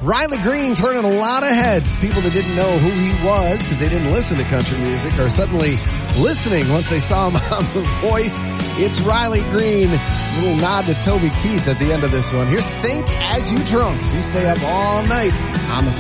Riley Green turning a lot of heads. People that didn't know who he was because they didn't listen to country music are suddenly listening once they saw him on The Voice. It's Riley Green. A little nod to Toby Keith at the end of this one. Here's Think As You Drunk. You stay up all night on the